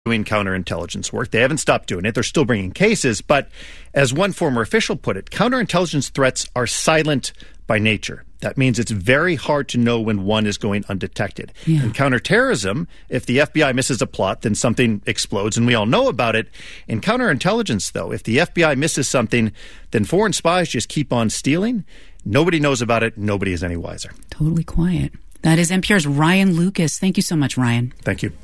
doing counterintelligence work. They haven't stopped doing it. They're still bringing cases. But as one former official put it, counterintelligence threats are silent by nature. That means it's very hard to know when one is going undetected. Yeah. In counterterrorism, if the FBI misses a plot, then something explodes, and we all know about it. In counterintelligence, though, if the FBI misses something, then foreign spies just keep on stealing. Nobody knows about it. Nobody is any wiser. Totally quiet. That is NPR's Ryan Lucas. Thank you so much, Ryan. Thank you.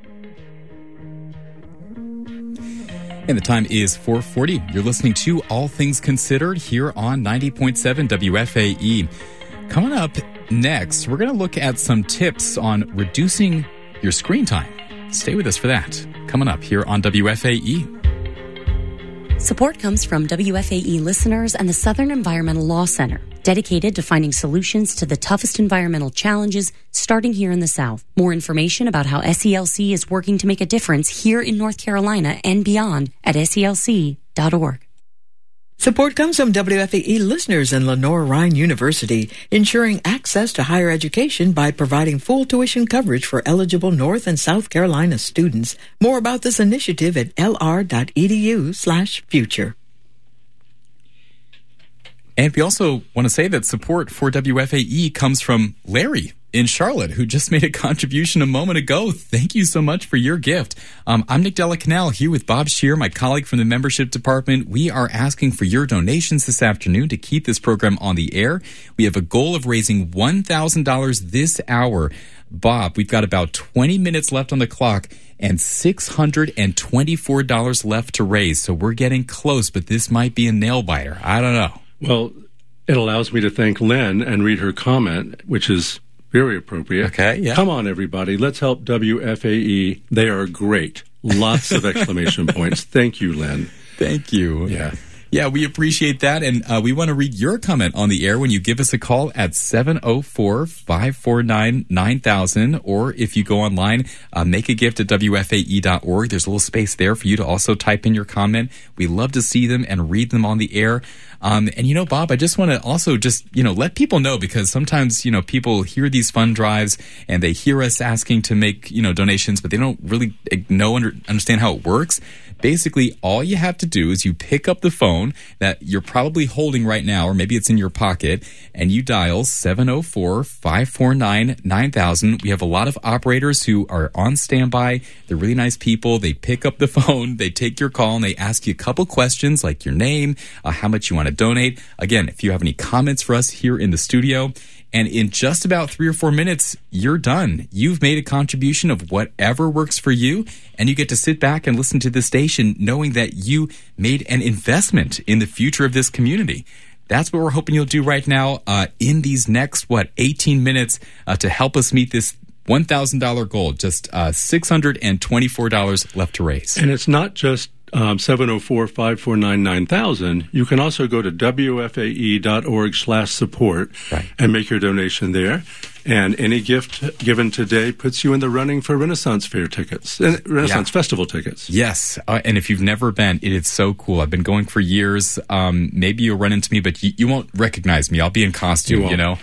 And the time is 4:40. You're listening to All Things Considered here on 90.7 WFAE. Coming up next, we're going to look at some tips on reducing your screen time. Stay with us for that. Coming up here on WFAE. Support comes from WFAE listeners and the Southern Environmental Law Center, dedicated to finding solutions to the toughest environmental challenges starting here in the South. More information about how SELC is working to make a difference here in North Carolina and beyond at SELC.org. Support comes from WFAE listeners and Lenore-Rhine University, ensuring access to higher education by providing full tuition coverage for eligible North and South Carolina students. More about this initiative at lr.edu/future. And we also want to say that support for WFAE comes from Larry in Charlotte, who just made a contribution a moment ago. Thank you so much for your gift. I'm Nick Della Canal here with Bob Scheer, my colleague from the membership department. We are asking for your donations this afternoon to keep this program on the air. We have a goal of raising $1,000 this hour. Bob, we've got about 20 minutes left on the clock and $624 left to raise. So we're getting close, but this might be a nail biter. I don't know. Well, it allows me to thank Len and read her comment, which is very appropriate. Okay, yeah. Come on, everybody. Let's help WFAE. They are great. Lots of exclamation points. Thank you, Len. Thank you. Yeah. Yeah, we appreciate that. And we want to read your comment on the air when you give us a call at 704-549-9000. Or if you go online, make a gift at WFAE.org. There's a little space there for you to also type in your comment. We love to see them and read them on the air. And, Bob, I just want to also just, let people know, because sometimes, people hear these fund drives and they hear us asking to make, donations, but they don't really understand how it works. Basically, all you have to do is you pick up the phone that you're probably holding right now, or maybe it's in your pocket, and you dial 704-549-9000. We have a lot of operators who are on standby. They're really nice people. They pick up the phone, they take your call, and they ask you a couple questions like your name, how much you want to donate. Again, if you have any comments for us here in the studio, and in just about 3 or 4 minutes, you're done. You've made a contribution of whatever works for you, and you get to sit back and listen to the station knowing that you made an investment in the future of this community. That's what we're hoping you'll do right now in these next, 18 minutes to help us meet this $1,000 goal. Just $624 left to raise. And it's not just 704-549-9000. You can also go to WFAE.org/support and make your donation there. And any gift given today puts you in the running for Renaissance Fair tickets, Renaissance Festival tickets. Yes. And if you've never been, it is so cool. I've been going for years. Maybe you'll run into me, but you won't recognize me. I'll be in costume,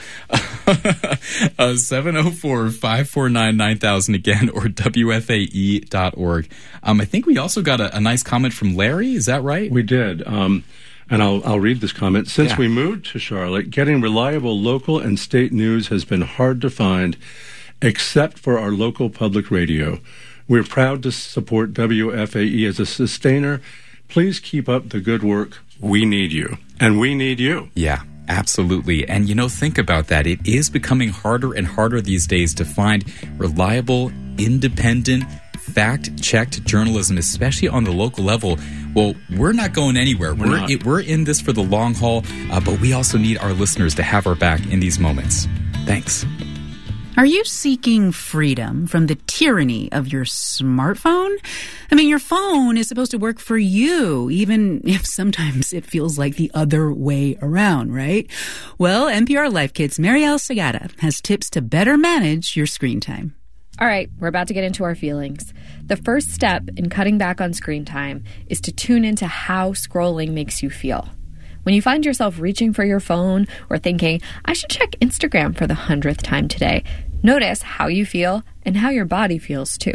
704-549-9000 again, or WFAE.org. I think we also got a nice comment from Larry. Is that right? We did. And I'll read this comment. Since we moved to Charlotte, getting reliable local and state news has been hard to find, except for our local public radio. We're proud to support WFAE as a sustainer. Please keep up the good work. We need you. And we need you. Yeah, absolutely. And, think about that. It is becoming harder and harder these days to find reliable, independent, fact-checked journalism, especially on the local level. Well, we're not going anywhere. We're in this for the long haul, but we also need our listeners to have our back in these moments. Thanks. Are you seeking freedom from the tyranny of your smartphone? Your phone is supposed to work for you, even if sometimes it feels like the other way around, right? Well, NPR Life Kit's Marielle Sagata has tips to better manage your screen time. All right, we're about to get into our feelings. The first step in cutting back on screen time is to tune into how scrolling makes you feel. When you find yourself reaching for your phone or thinking, I should check Instagram for the 100th time today, notice how you feel and how your body feels too.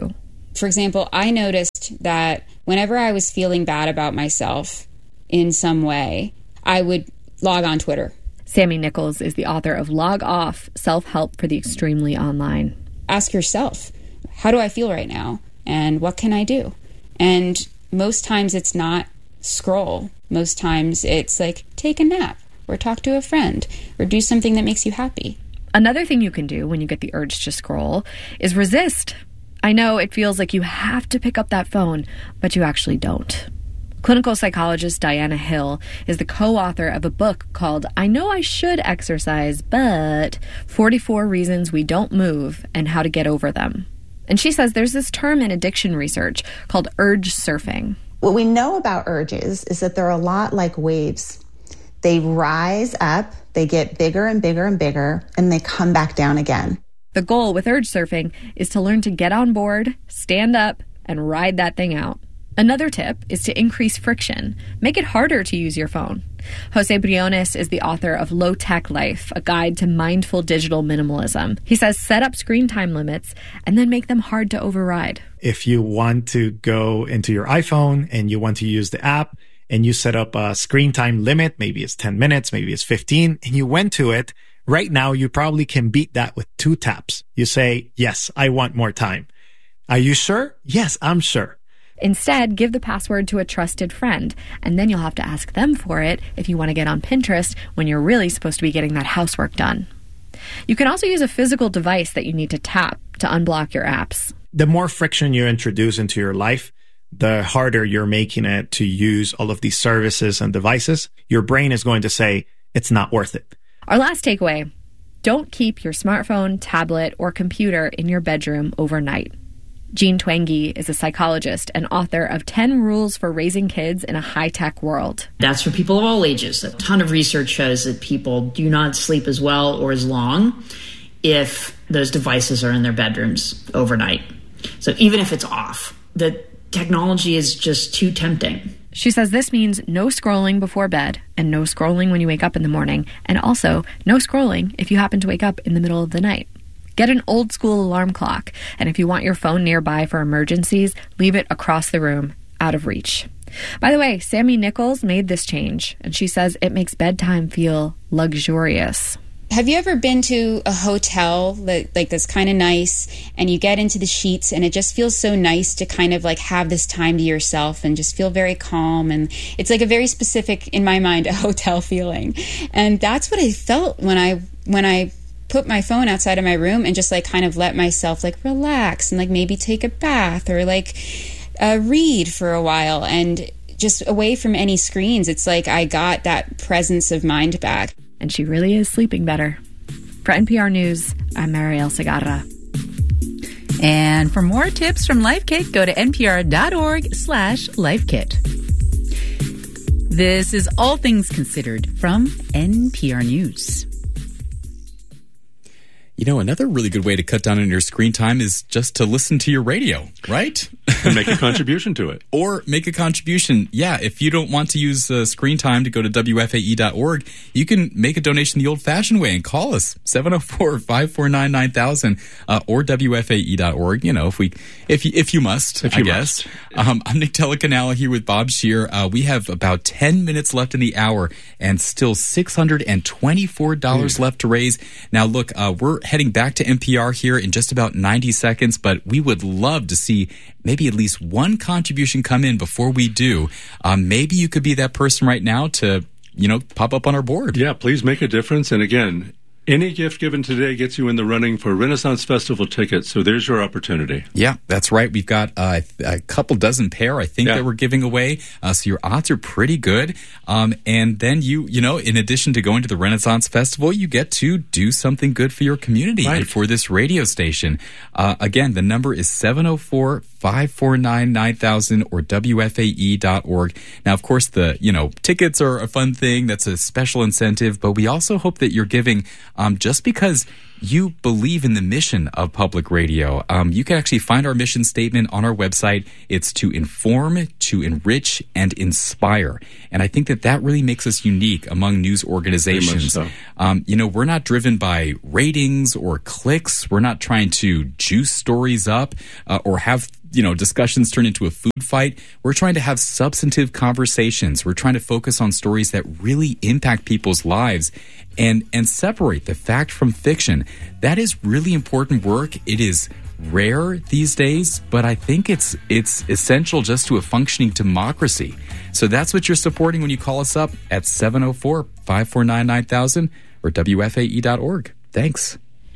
For example, I noticed that whenever I was feeling bad about myself in some way, I would log on Twitter. Sammy Nichols is the author of Log Off, Self-Help for the Extremely Online. Ask yourself, how do I feel right now? And what can I do? And most times it's not scroll. Most times it's like take a nap or talk to a friend or do something that makes you happy. Another thing you can do when you get the urge to scroll is resist. I know it feels like you have to pick up that phone, but you actually don't. Clinical psychologist Diana Hill is the co-author of a book called I Know I Should Exercise, but 44 Reasons We Don't Move and How to Get Over Them. And she says there's this term in addiction research called urge surfing. What we know about urges is that they're a lot like waves. They rise up, they get bigger and bigger and bigger, and they come back down again. The goal with urge surfing is to learn to get on board, stand up, and ride that thing out. Another tip is to increase friction. Make it harder to use your phone. Jose Briones is the author of Low Tech Life, a guide to mindful digital minimalism. He says set up screen time limits and then make them hard to override. If you want to go into your iPhone and you want to use the app and you set up a screen time limit, maybe it's 10 minutes, maybe it's 15, and you went to it, right now you probably can beat that with 2 taps. You say, yes, I want more time. Are you sure? Yes, I'm sure. Instead, give the password to a trusted friend, and then you'll have to ask them for it if you want to get on Pinterest when you're really supposed to be getting that housework done. You can also use a physical device that you need to tap to unblock your apps. The more friction you introduce into your life, the harder you're making it to use all of these services and devices. Your brain is going to say, it's not worth it. Our last takeaway, don't keep your smartphone, tablet, or computer in your bedroom overnight. Jean Twenge is a psychologist and author of 10 Rules for Raising Kids in a High-Tech World. That's for people of all ages. A ton of research shows that people do not sleep as well or as long if those devices are in their bedrooms overnight. So even if it's off, the technology is just too tempting. She says this means no scrolling before bed and no scrolling when you wake up in the morning, and also no scrolling if you happen to wake up in the middle of the night. Get an old school alarm clock, and if you want your phone nearby for emergencies, leave it across the room, out of reach. By the way, Sammy Nichols made this change, and she says it makes bedtime feel luxurious. Have you ever been to a hotel that's kind of nice, and you get into the sheets and it just feels so nice to kind of like have this time to yourself and just feel very calm, and it's like a very specific, in my mind, a hotel feeling. And that's what I felt when I put my phone outside of my room and just like kind of let myself like relax and like maybe take a bath or like read for a while and just away from any screens. It's like I got that presence of mind back. And she really is sleeping better. For NPR News, I'm Marielle Segarra. And for more tips from Life Kit, go to npr.org/lifekit. This is All Things Considered from NPR News. You know, another really good way to cut down on your screen time is just to listen to your radio, right? And make a contribution to it. Or make a contribution. Yeah, if you don't want to use screen time to go to WFAE.org, you can make a donation the old-fashioned way and call us, 704-549-9000, or WFAE.org, you know, if you must, I guess. I'm Nick Telecanala here with Bob Scheer. We have about 10 minutes left in the hour and still $624 left to raise. Now, look, we're heading back to NPR here in just about 90 seconds, but we would love to see maybe at least one contribution come in before we do. Maybe you could be that person right now to, pop up on our board. Yeah, please make a difference. And again, any gift given today gets you in the running for Renaissance Festival tickets, so there's your opportunity. Yeah, that's right. We've got a couple dozen pair, I think, that we're giving away, so your odds are pretty good. And then you in addition to going to the Renaissance Festival, you get to do something good for your community and for this radio station. Again, the number is 704-549-9000 or WFAE.org. Now, of course, the tickets are a fun thing. That's a special incentive, but we also hope that you're giving just because you believe in the mission of public radio. You can actually find our mission statement on our website. It's to inform, to enrich, and inspire. And I think that really makes us unique among news organizations. So. We're not driven by ratings or clicks. We're not trying to juice stories up or have discussions turn into a food fight. We're trying to have substantive conversations. We're trying to focus on stories that really impact people's lives and separate the fact from fiction. That is really important work. It is rare these days, but I think it's essential just to a functioning democracy. So that's what you're supporting when you call us up at 704-549-9000 or WFAE.org. Thanks.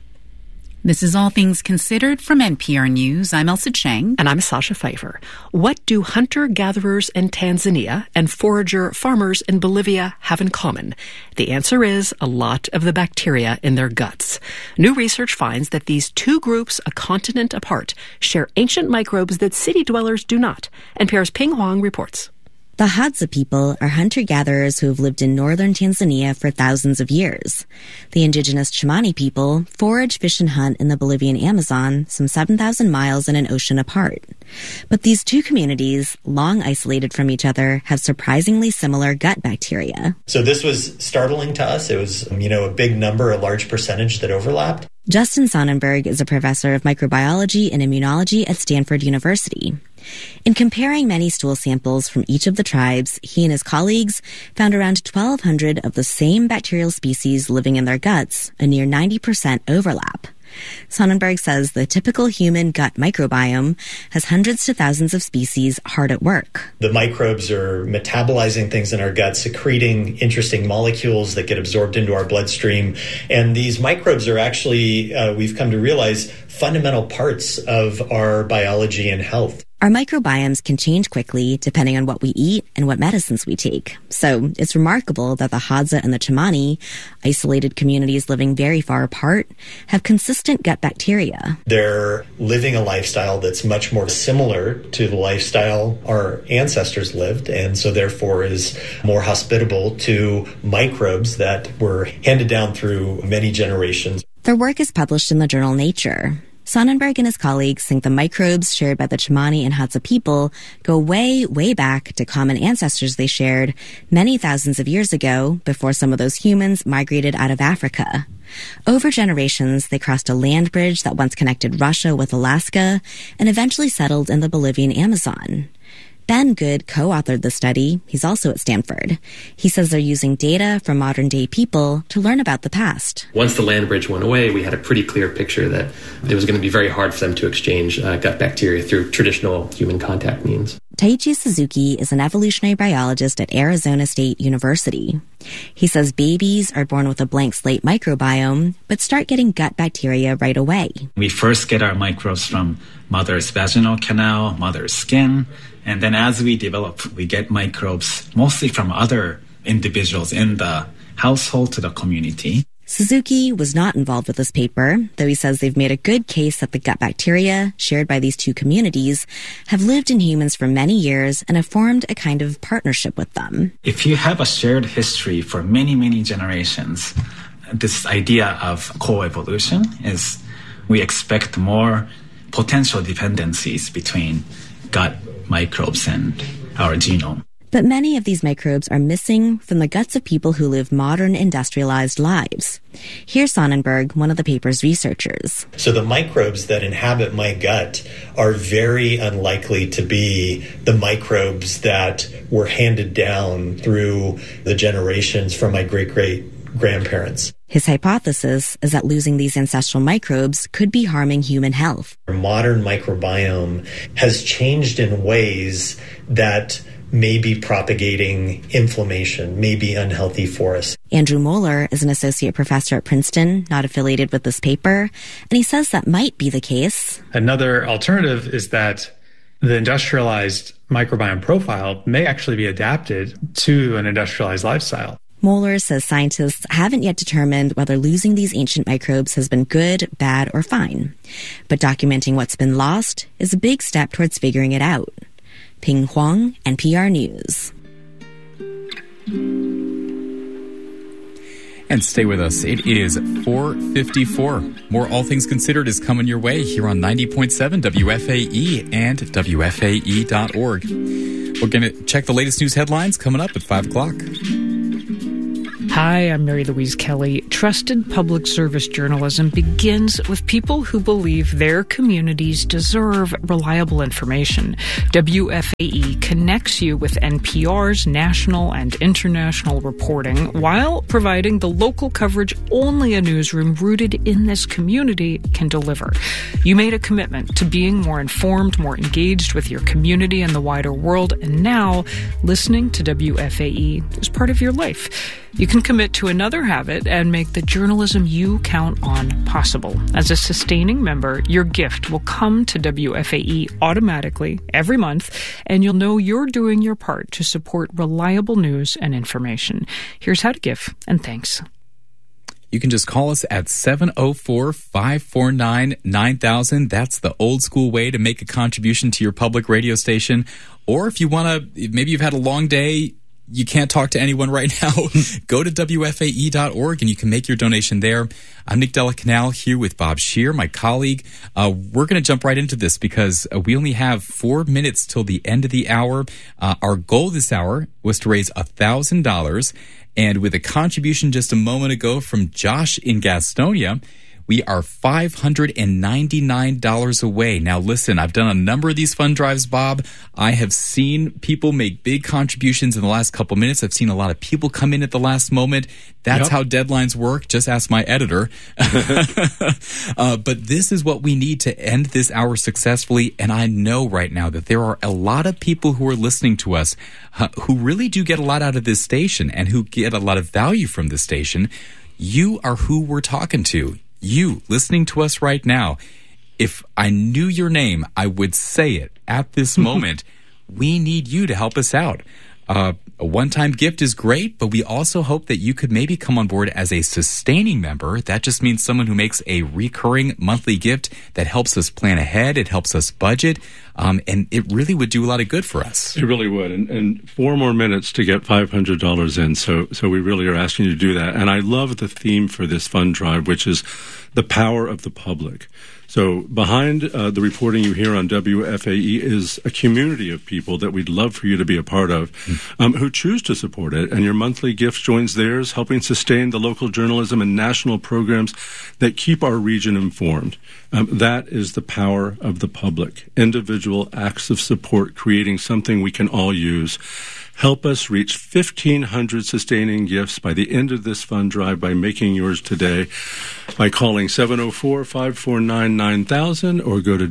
This is All Things Considered from NPR News. I'm Elsa Cheng. And I'm Sasha Pfeiffer. What do hunter-gatherers in Tanzania and forager farmers in Bolivia have in common? The answer is a lot of the bacteria in their guts. New research finds that these two groups, a continent apart, share ancient microbes that city dwellers do not. NPR's Ping Huang reports. The Hadza people are hunter-gatherers who have lived in northern Tanzania for thousands of years. The indigenous Chimani people forage, fish, and hunt in the Bolivian Amazon, some 7,000 miles and an ocean apart. But these two communities, long isolated from each other, have surprisingly similar gut bacteria. So this was startling to us. It was, a big number, a large percentage that overlapped. Justin Sonnenberg is a professor of microbiology and immunology at Stanford University. In comparing many stool samples from each of the tribes, he and his colleagues found around 1,200 of the same bacterial species living in their guts, a near 90% overlap. Sonnenberg says the typical human gut microbiome has hundreds to thousands of species hard at work. The microbes are metabolizing things in our gut, secreting interesting molecules that get absorbed into our bloodstream. And these microbes are actually, we've come to realize, fundamental parts of our biology and health. Our microbiomes can change quickly depending on what we eat and what medicines we take. So it's remarkable that the Hadza and the Chimani, isolated communities living very far apart, have consistent gut bacteria. They're living a lifestyle that's much more similar to the lifestyle our ancestors lived, and so therefore is more hospitable to microbes that were handed down through many generations. Their work is published in the journal Nature. Sonnenberg and his colleagues think the microbes shared by the Chimani and Hadza people go way, way back to common ancestors they shared many thousands of years ago before some of those humans migrated out of Africa. Over generations, they crossed a land bridge that once connected Russia with Alaska and eventually settled in the Bolivian Amazon. Ben Good co-authored the study. He's also at Stanford. He says they're using data from modern-day people to learn about the past. Once the land bridge went away, we had a pretty clear picture that it was going to be very hard for them to exchange gut bacteria through traditional human contact means. Taichi Suzuki is an evolutionary biologist at Arizona State University. He says babies are born with a blank slate microbiome, but start getting gut bacteria right away. We first get our microbes from mother's vaginal canal, mother's skin, and then as we develop, we get microbes mostly from other individuals in the household to the community. Suzuki was not involved with this paper, though he says they've made a good case that the gut bacteria, shared by these two communities, have lived in humans for many years and have formed a kind of partnership with them. If you have a shared history for many, many generations, this idea of coevolution is we expect more potential dependencies between gut microbes and our genome. But many of these microbes are missing from the guts of people who live modern industrialized lives. Here's Sonnenberg, one of the paper's researchers. So the microbes that inhabit my gut are very unlikely to be the microbes that were handed down through the generations from my great-great-grandparents. His hypothesis is that losing these ancestral microbes could be harming human health. Our modern microbiome has changed in ways that may be propagating inflammation, may be unhealthy for us. Andrew Moeller is an associate professor at Princeton, not affiliated with this paper, and he says that might be the case. Another alternative is that the industrialized microbiome profile may actually be adapted to an industrialized lifestyle. Moeller says scientists haven't yet determined whether losing these ancient microbes has been good, bad, or fine. But documenting what's been lost is a big step towards figuring it out. Ping Huang, NPR News. And stay with us. It is 4:54. More All Things Considered is coming your way here on 90.7 WFAE and WFAE.org. We're going to check the latest news headlines coming up at 5 o'clock. Hi, I'm Mary Louise Kelly. Trusted public service journalism begins with people who believe their communities deserve reliable information. WFAE connects you with NPR's national and international reporting while providing the local coverage only a newsroom rooted in this community can deliver. You made a commitment to being more informed, more engaged with your community and the wider world, and now listening to WFAE is part of your life. You can commit to another habit and make the journalism you count on possible. As a sustaining member, your gift will come to WFAE automatically every month, and you'll know you're doing your part to support reliable news and information. Here's how to give, and thanks. You can just call us at 704-549-9000. That's the old school way to make a contribution to your public radio station. Or if you want to, maybe you've had a long day, you can't talk to anyone right now, go to WFAE.org and you can make your donation there. I'm Nick Della Canal here with Bob Scheer, my colleague. We're going to jump right into this because we only have 4 minutes till the end of the hour. Our goal this hour was to raise $1,000. And with a contribution just a moment ago from Josh in Gastonia, we are $599 away. Now, listen, I've done a number of these fund drives, Bob. I have seen people make big contributions in the last couple minutes. I've seen a lot of people come in at the last moment. That's how deadlines work. Just ask my editor. But this is what we need to end this hour successfully. And I know right now that there are a lot of people who are listening to us who really do get a lot out of this station and who get a lot of value from this station. You are who we're talking to. You listening to us right now, if I knew your name, I would say it at this moment. We need you to help us out. A one-time gift is great, but we also hope that you could maybe come on board as a sustaining member. That just means someone who makes a recurring monthly gift that helps us plan ahead. It helps us budget. And it really would do a lot of good for us. It really would. And 4 more minutes to get $500 in. So we really are asking you to do that. And I love the theme for this fund drive, which is the power of the public. So behind the reporting you hear on WFAE is a community of people that we'd love for you to be a part of who choose to support it. And your monthly gift joins theirs, helping sustain the local journalism and national programs that keep our region informed. That is the power of the public. Individual acts of support creating something we can all use. Help us reach 1,500 sustaining gifts by the end of this fund drive by making yours today by calling 704-549-9000 or go to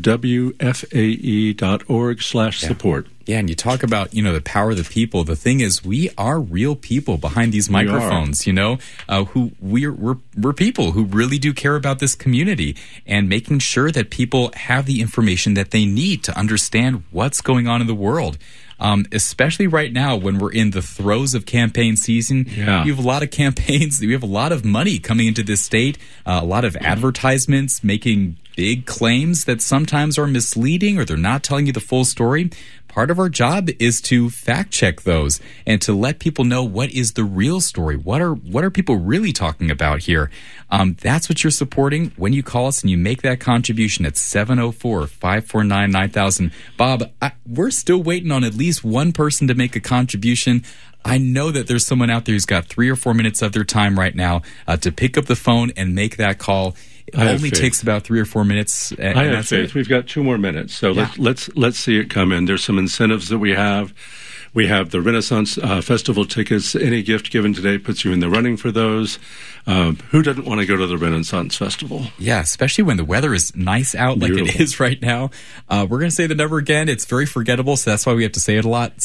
WFAE.org/support. Yeah, and you talk about, the power of the people. The thing is, we are real people behind these microphones, who we're people who really do care about this community and making sure that people have the information that they need to understand what's going on in the world. Especially right now when we're in the throes of campaign season. Yeah. You have a lot of campaigns. We have a lot of money coming into this state, a lot of advertisements making big claims that sometimes are misleading or they're not telling you the full story. Part of our job is to fact check those and to let people know what is the real story. What are people really talking about here? That's what you're supporting when you call us and you make that contribution at 704-549-9000. Bob, we're still waiting on at least one person to make a contribution. I know that there's someone out there who's got 3 or 4 minutes of their time right now to pick up the phone and make that call. It only takes about 3 or 4 minutes. I have faith. We've got 2 more minutes, so let's see it come in. There's some incentives that we have. We have the Renaissance Festival tickets. Any gift given today puts you in the running for those. Who doesn't want to go to the Renaissance Festival? Yeah, especially when the weather is nice out like it is right now. We're going to say the number again. It's very forgettable, so that's why we have to say it a lot.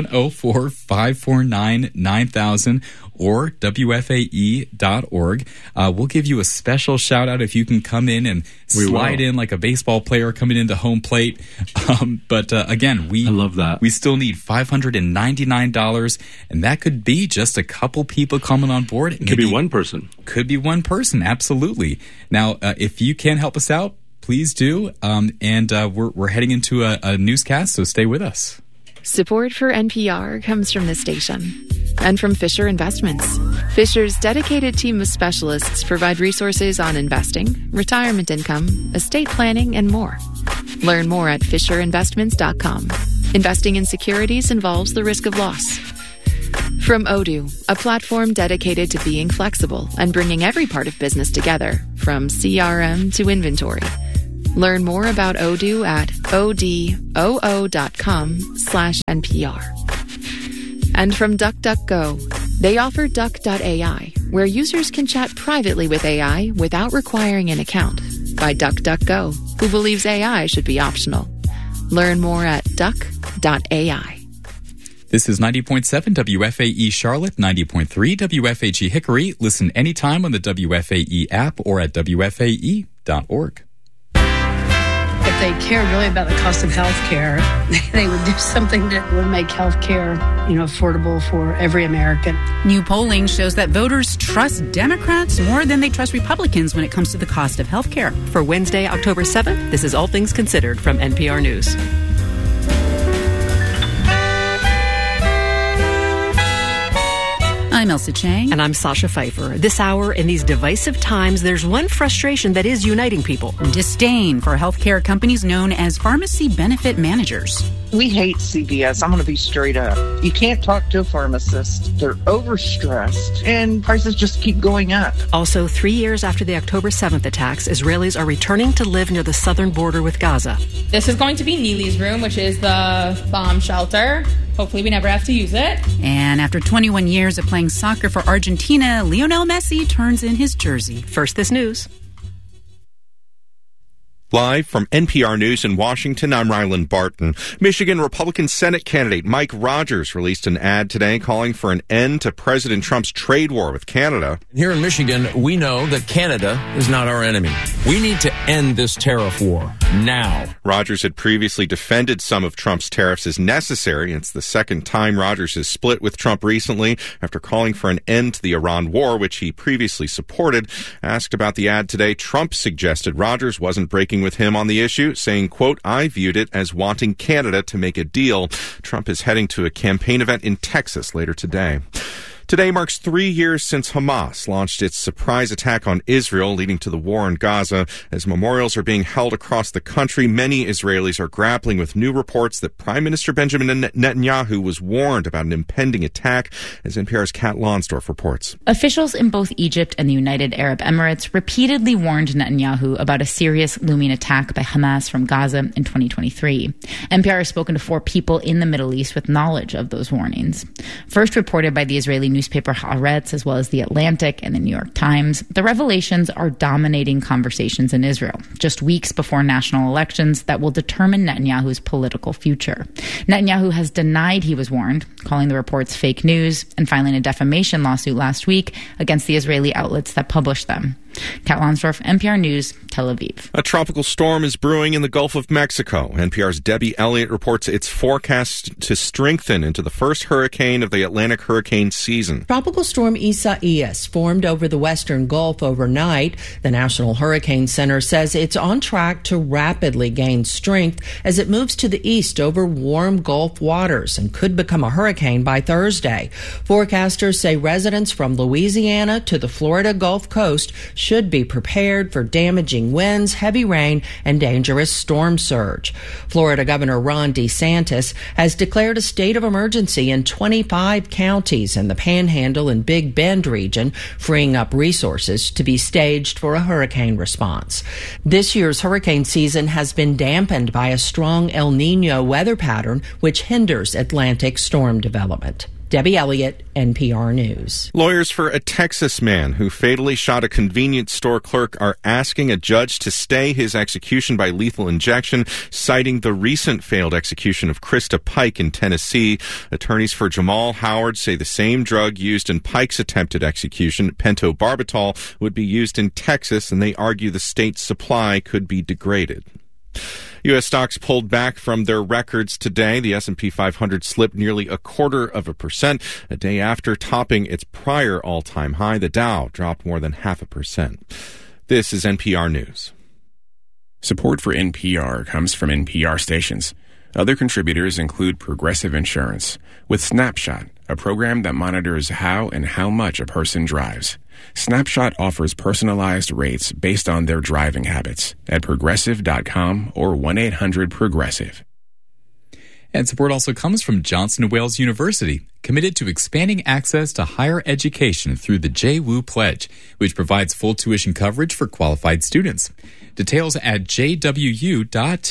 704-549-9000 or WFAE.org. We'll give you a special shout out if you can come in and slide in like a baseball player coming into home plate. But again, I love that. We still need $599, and that could be just a couple people coming on board. It could be one person. Could be one person, absolutely. Now, if you can help us out, please do. And we're heading into a newscast, so stay with us. Support for NPR comes from the station. And from Fisher Investments. Fisher's dedicated team of specialists provide resources on investing, retirement income, estate planning, and more. Learn more at FisherInvestments.com. Investing in securities involves the risk of loss. From Odoo, a platform dedicated to being flexible and bringing every part of business together, from CRM to inventory. Learn more about Odoo at odoo.com/NPR. And from DuckDuckGo, they offer Duck.ai, where users can chat privately with AI without requiring an account. By DuckDuckGo, who believes AI should be optional. Learn more at Duck.ai. This is 90.7 WFAE Charlotte, 90.3 WFAG Hickory. Listen anytime on the WFAE app or at WFAE.org. If they cared really about the cost of health care, they would do something that would make health care, affordable for every American. New polling shows that voters trust Democrats more than they trust Republicans when it comes to the cost of health care. For Wednesday, October 7th, this is All Things Considered from NPR News. I'm Elsa Chang. And I'm Sasha Pfeiffer. This hour, in these divisive times, there's one frustration that is uniting people. Disdain for healthcare companies known as pharmacy benefit managers. We hate CVS. I'm going to be straight up. You can't talk to a pharmacist. They're overstressed, and prices just keep going up. Also, 3 years after the October 7th attacks, Israelis are returning to live near the southern border with Gaza. This is going to be Neely's room, which is the bomb shelter. Hopefully we never have to use it. And after 21 years of playing soccer for Argentina, Lionel Messi turns in his jersey. First, this news. Live from NPR News in Washington, I'm Ryland Barton. Michigan Republican Senate candidate Mike Rogers released an ad today calling for an end to President Trump's trade war with Canada. Here in Michigan, we know that Canada is not our enemy. We need to end this tariff war now. Rogers had previously defended some of Trump's tariffs as necessary. It's the second time Rogers has split with Trump recently after calling for an end to the Iran war, which he previously supported. Asked about the ad today, Trump suggested Rogers wasn't breaking with him on the issue, saying, quote, I viewed it as wanting Canada to make a deal. Trump is heading to a campaign event in Texas later today. Today marks 3 years since Hamas launched its surprise attack on Israel, leading to the war in Gaza. As memorials are being held across the country, many Israelis are grappling with new reports that Prime Minister Benjamin Netanyahu was warned about an impending attack, as NPR's Kat Lonsdorf reports. Officials in both Egypt and the United Arab Emirates repeatedly warned Netanyahu about a serious looming attack by Hamas from Gaza in 2023. NPR has spoken to 4 people in the Middle East with knowledge of those warnings. First reported by the Israeli newspaper Haaretz, as well as The Atlantic and the New York Times, the revelations are dominating conversations in Israel, just weeks before national elections that will determine Netanyahu's political future. Netanyahu has denied he was warned, calling the reports fake news and filing a defamation lawsuit last week against the Israeli outlets that published them. Kat Lonsdorf, NPR News, Tel Aviv. A tropical storm is brewing in the Gulf of Mexico. NPR's Debbie Elliott reports it's forecast to strengthen into the first hurricane of the Atlantic hurricane season. Tropical storm Isaias formed over the western Gulf overnight. The National Hurricane Center says it's on track to rapidly gain strength as it moves to the east over warm Gulf waters and could become a hurricane by Thursday. Forecasters say residents from Louisiana to the Florida Gulf Coast should be prepared for damaging winds, heavy rain, and dangerous storm surge. Florida Governor Ron DeSantis has declared a state of emergency in 25 counties in the Panhandle and Big Bend region, freeing up resources to be staged for a hurricane response. This year's hurricane season has been dampened by a strong El Niño weather pattern, which hinders Atlantic storm development. Debbie Elliott, NPR News. Lawyers for a Texas man who fatally shot a convenience store clerk are asking a judge to stay his execution by lethal injection, citing the recent failed execution of Krista Pike in Tennessee. Attorneys for Jamal Howard say the same drug used in Pike's attempted execution, pentobarbital, would be used in Texas, and they argue the state's supply could be degraded. U.S. stocks pulled back from their records today. The S&P 500 slipped nearly 0.25%, a day after topping its prior all-time high. The Dow dropped more than 0.5%. This is NPR News. Support for NPR comes from NPR stations. Other contributors include Progressive Insurance. With Snapshot, a program that monitors how and how much a person drives. Snapshot offers personalized rates based on their driving habits at Progressive.com or 1-800-PROGRESSIVE. And support also comes from Johnson & Wales University, committed to expanding access to higher education through the J-WU Pledge, which provides full tuition coverage for qualified students. Details at jwu.edu.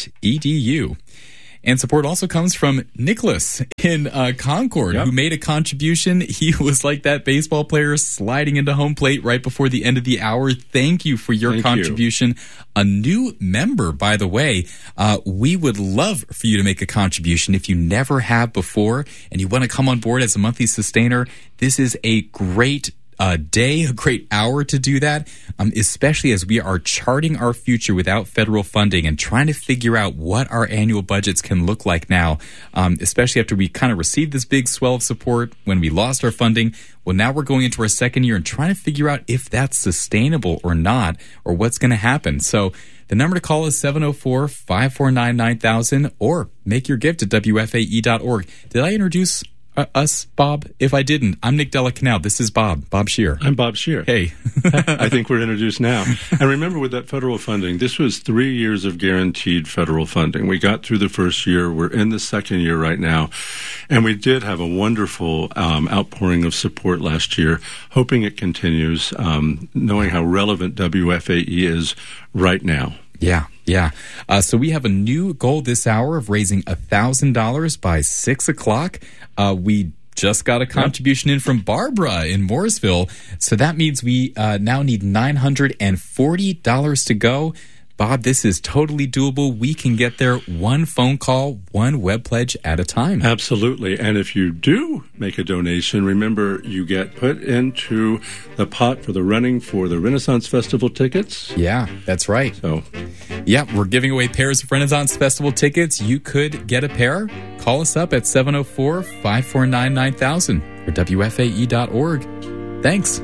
And support also comes from Nicholas in Concord, who made a contribution. He was like that baseball player sliding into home plate right before the end of the hour. Thank you for your contribution. A new member, by the way. We would love for you to make a contribution if you never have before and you want to come on board as a monthly sustainer. This is a great day, a great hour to do that, especially as we are charting our future without federal funding and trying to figure out what our annual budgets can look like now, especially after we kind of received this big swell of support when we lost our funding. Well, now we're going into our second year and trying to figure out if that's sustainable or not, or what's going to happen. So the number to call is 704-549-9000, or make your gift at WFAE.org. Did I introduce us, Bob? If I didn't, I'm Nick Della Canal. This is Bob Scheer. I'm Bob Scheer. Hey. I think we're introduced now. And remember, with that federal funding, this was 3 years of guaranteed federal funding. We got through the first year. We're in the second year right now. And we did have a wonderful outpouring of support last year, hoping it continues, knowing how relevant WFAE is right now. Yeah. So we have a new goal this hour of raising $1,000 by 6 o'clock. We just got a contribution in from Barbara in Mooresville. So that means we now need $940 to go. Bob, this is totally doable. We can get there one phone call, one web pledge at a time. Absolutely. And if you do make a donation, remember you get put into the pot for the running for the Renaissance Festival tickets. Yeah, that's right. So, yeah, we're giving away pairs of Renaissance Festival tickets. You could get a pair. Call us up at 704-549-9000 or WFAE.org. Thanks.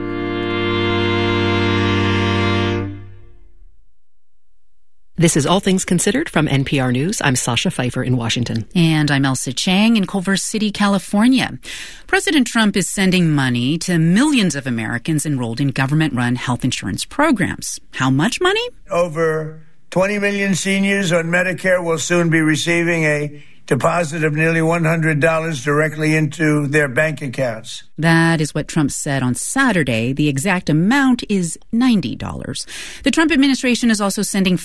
This is All Things Considered from NPR News. I'm Sasha Pfeiffer in Washington. And I'm Elsa Chang in Culver City, California. President Trump is sending money to millions of Americans enrolled in government-run health insurance programs. How much money? Over 20 million seniors on Medicare will soon be receiving a deposit of nearly $100 directly into their bank accounts. That is what Trump said on Saturday. The exact amount is $90. The Trump administration is also sending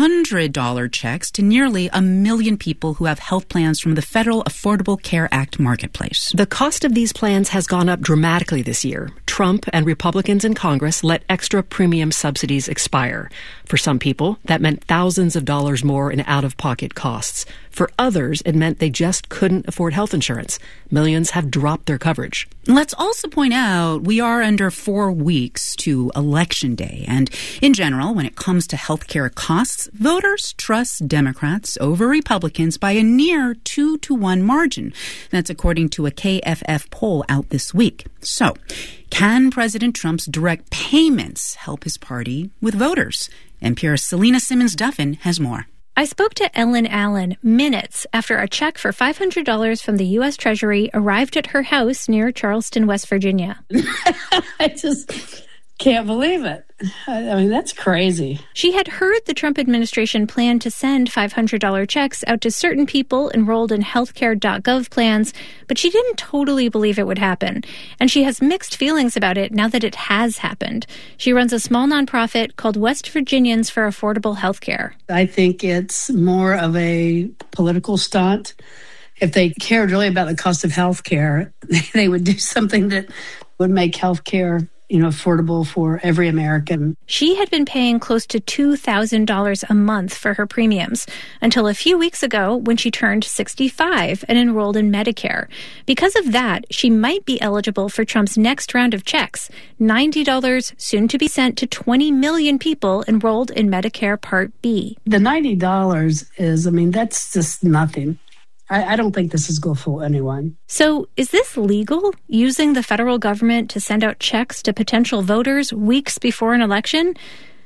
$500 checks to nearly 1 million people who have health plans from the Federal Affordable Care Act marketplace. The cost of these plans has gone up dramatically this year. Trump and Republicans in Congress let extra premium subsidies expire. For some people, that meant thousands of dollars more in out-of-pocket costs. For others, it meant they just couldn't afford health insurance. Millions have dropped their coverage. Let's also point out we are under 4 weeks to Election Day. And in general, when it comes to health care costs, voters trust Democrats over Republicans by a near 2-to-1 margin. That's according to a KFF poll out this week. So, can President Trump's direct payments help his party with voters? NPR's Selena Simmons-Duffin has more. I spoke to Ellen Allen minutes after a check for $500 from the U.S. Treasury arrived at her house near Charleston, West Virginia. I just can't believe it. I mean, that's crazy. She had heard the Trump administration plan to send $500 checks out to certain people enrolled in healthcare.gov plans, but she didn't totally believe it would happen. And she has mixed feelings about it now that it has happened. She runs a small nonprofit called West Virginians for Affordable Healthcare. I think it's more of a political stunt. If they cared really about the cost of healthcare, they would do something that would make healthcare affordable for every American. She had been paying close to $2,000 a month for her premiums until a few weeks ago when she turned 65 and enrolled in Medicare. Because of that, she might be eligible for Trump's next round of checks, $90 soon to be sent to 20 million people enrolled in Medicare Part B. The $90 is, that's just nothing. I don't think this is going to fool anyone. So is this legal, using the federal government to send out checks to potential voters weeks before an election?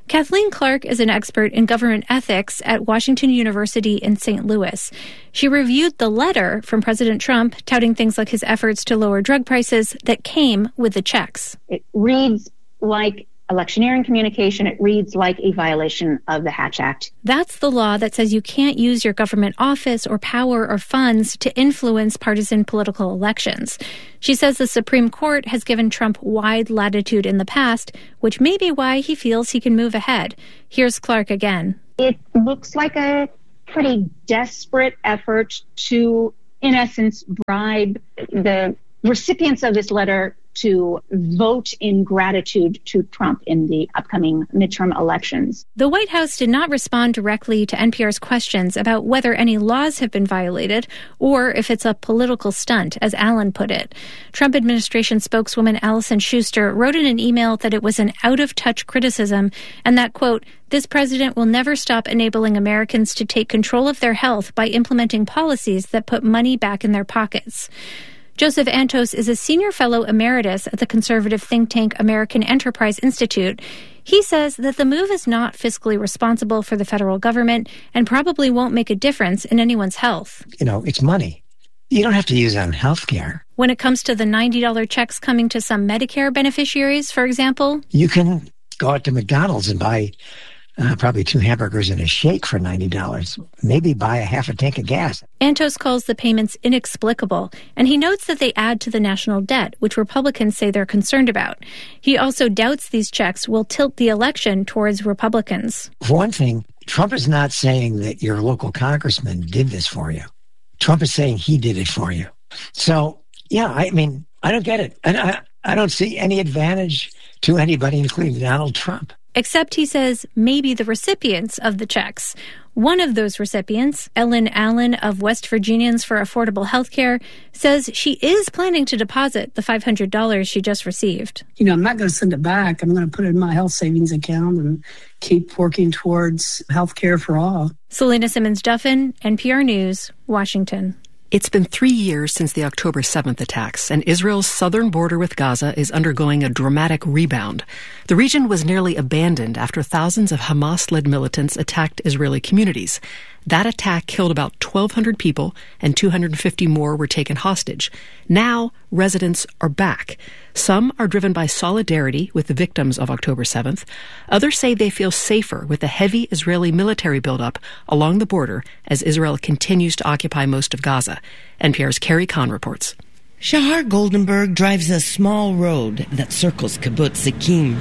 Kathleen Clark is an expert in government ethics at Washington University in St. Louis. She reviewed the letter from President Trump touting things like his efforts to lower drug prices that came with the checks. It reads like electioneering communication. It reads like a violation of the Hatch Act. That's the law that says you can't use your government office or power or funds to influence partisan political elections. She says the Supreme Court has given Trump wide latitude in the past, which may be why he feels he can move ahead. Here's Clark again. It looks like a pretty desperate effort to, in essence, bribe the recipients of this letter to vote in gratitude to Trump in the upcoming midterm elections. The White House did not respond directly to NPR's questions about whether any laws have been violated or if it's a political stunt, as Allen put it. Trump administration spokeswoman Allison Schuster wrote in an email that it was an out-of-touch criticism and that, quote, this president will never stop enabling Americans to take control of their health by implementing policies that put money back in their pockets. Joseph Antos is a senior fellow emeritus at the conservative think tank American Enterprise Institute. He says that the move is not fiscally responsible for the federal government and probably won't make a difference in anyone's health. You know, it's money. You don't have to use it on health care. When it comes to the $90 checks coming to some Medicare beneficiaries, for example, you can go out to McDonald's and buy probably 2 hamburgers and a shake for $90. Maybe buy a half a tank of gas. Antos calls the payments inexplicable, and he notes that they add to the national debt, which Republicans say they're concerned about. He also doubts these checks will tilt the election towards Republicans. For one thing, Trump is not saying that your local congressman did this for you. Trump is saying he did it for you. So, yeah, I mean, I don't get it. And I don't see any advantage to anybody, including Donald Trump. Except, he says, maybe the recipients of the checks. One of those recipients, Ellen Allen of West Virginians for Affordable Health Care, says she is planning to deposit the $500 she just received. You know, I'm not going to send it back. I'm going to put it in my health savings account and keep working towards health care for all. Selena Simmons-Duffin, NPR News, Washington. It's been 3 years since the October 7th attacks, and Israel's southern border with Gaza is undergoing a dramatic rebound. The region was nearly abandoned after thousands of Hamas-led militants attacked Israeli communities. That attack killed about 1,200 people, and 250 more were taken hostage. Now, residents are back. Some are driven by solidarity with the victims of October 7th. Others say they feel safer with the heavy Israeli military buildup along the border as Israel continues to occupy most of Gaza. NPR's Carrie Kahn reports. Shahar Goldenberg drives a small road that circles Kibbutz Zikim.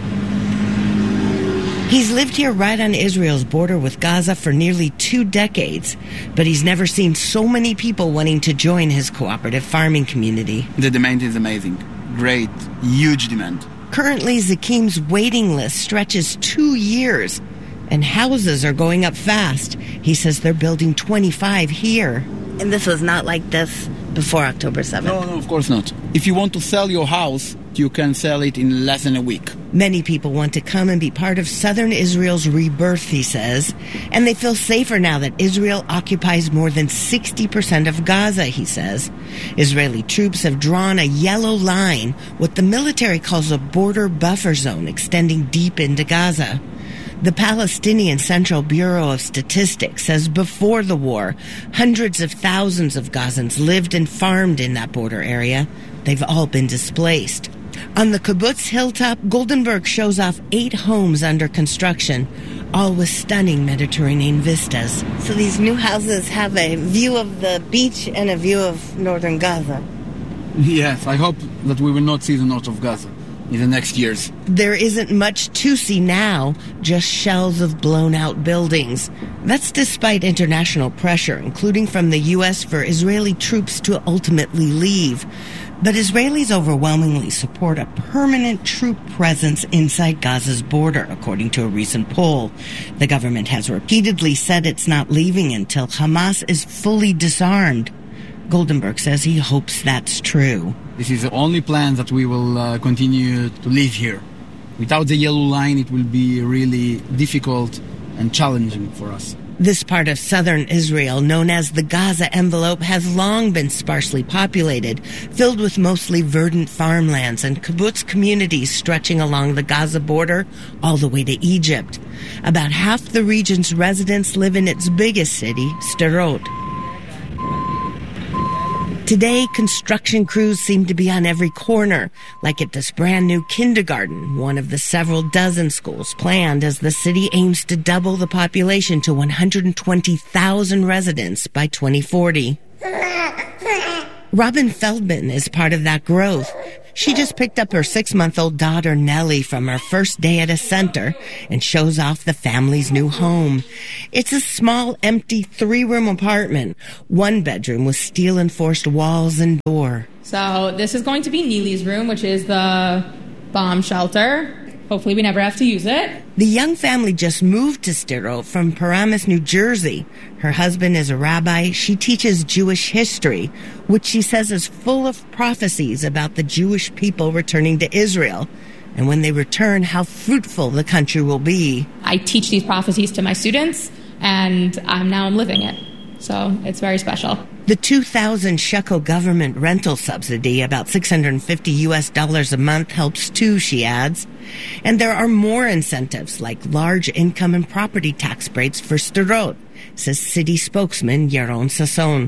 He's lived here right on Israel's border with Gaza for nearly 2 decades, but he's never seen so many people wanting to join his cooperative farming community. The demand is amazing. Great, huge demand. Currently, Zakim's waiting list stretches 2 years, and houses are going up fast. He says they're building 25 here. And this was not like this before October 7th? No, of course not. If you want to sell your house, you can sell it in less than a week. Many people want to come and be part of southern Israel's rebirth, he says. And they feel safer now that Israel occupies more than 60% of Gaza, he says. Israeli troops have drawn a yellow line, what the military calls a border buffer zone, extending deep into Gaza. The Palestinian Central Bureau of Statistics says before the war, hundreds of thousands of Gazans lived and farmed in that border area. They've all been displaced. On the kibbutz hilltop, Goldenberg shows off 8 homes under construction, all with stunning Mediterranean vistas. So these new houses have a view of the beach and a view of northern Gaza. Yes, I hope that we will not see the north of Gaza in the next years. There isn't much to see now, just shells of blown-out buildings. That's despite international pressure, including from the U.S. for Israeli troops to ultimately leave. But Israelis overwhelmingly support a permanent troop presence inside Gaza's border, according to a recent poll. The government has repeatedly said it's not leaving until Hamas is fully disarmed. Goldenberg says he hopes that's true. This is the only plan that we will continue to live here. Without the yellow line, it will be really difficult and challenging for us. This part of southern Israel, known as the Gaza envelope, has long been sparsely populated, filled with mostly verdant farmlands and kibbutz communities stretching along the Gaza border all the way to Egypt. About half the region's residents live in its biggest city, Sderot. Today, construction crews seem to be on every corner, like at this brand new kindergarten, one of the several dozen schools planned as the city aims to double the population to 120,000 residents by 2040. Robin Feldman is part of that growth. She just picked up her 6-month-old daughter, Nellie, from her first day at a center and shows off the family's new home. It's a small, empty 3-room apartment, 1 bedroom with steel-enforced walls and door. So this is going to be Neely's room, which is the bomb shelter. Hopefully we never have to use it. The young family just moved to Sderot from Paramus, New Jersey. Her husband is a rabbi. She teaches Jewish history, which she says is full of prophecies about the Jewish people returning to Israel. And when they return, how fruitful the country will be. I teach these prophecies to my students, and now I'm living it. So it's very special. The 2,000 shekel government rental subsidy, about $650 a month, helps too, she adds. And there are more incentives, like large income and property tax breaks for Sderot, says city spokesman Yaron Sasson.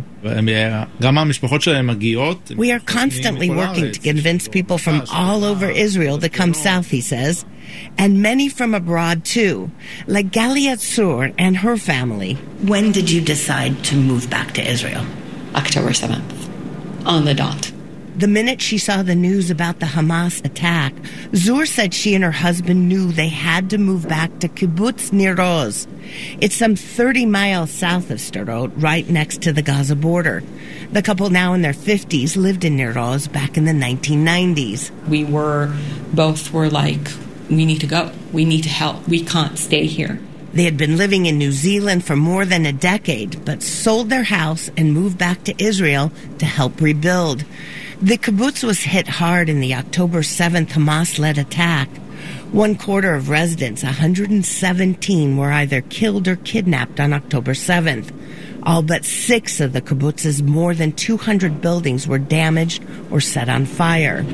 We are constantly working to convince people from all over Israel to come south, he says, and many from abroad too, like Galia Tzur and her family. When did you decide to move back to Israel? October 7th, on the dot. The minute she saw the news about the Hamas attack, Zur said she and her husband knew they had to move back to Kibbutz Nir Oz. It's some 30 miles south of Sderot, right next to the Gaza border. The couple, now in their 50s, lived in Nir Oz back in the 1990s. We both were like, we need to go. We need to help. We can't stay here. They had been living in New Zealand for more than a decade, but sold their house and moved back to Israel to help rebuild. The kibbutz was hit hard in the October 7th Hamas-led attack. 1/4 of residents, 117, were either killed or kidnapped on October 7th. All but 6 of the kibbutz's more than 200 buildings were damaged or set on fire.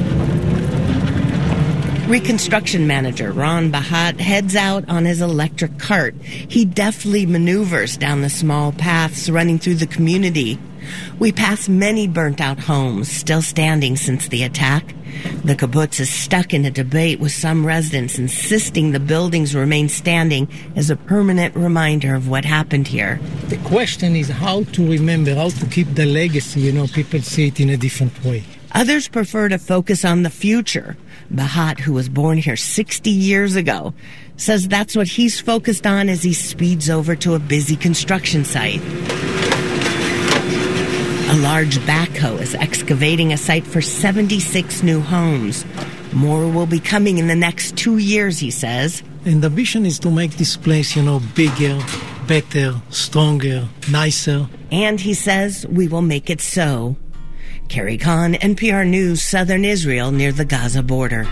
Reconstruction manager Ron Bahat heads out on his electric cart. He deftly maneuvers down the small paths running through the community. We pass many burnt-out homes, still standing since the attack. The kibbutz is stuck in a debate with some residents insisting the buildings remain standing as a permanent reminder of what happened here. The question is how to remember, how to keep the legacy. People see it in a different way. Others prefer to focus on the future. Bahat, who was born here 60 years ago, says that's what he's focused on as he speeds over to a busy construction site. A large backhoe is excavating a site for 76 new homes. More will be coming in the next 2 years, he says. And the ambition is to make this place, bigger, better, stronger, nicer. And he says we will make it so. Carrie Kahn, NPR News, Southern Israel near the Gaza border.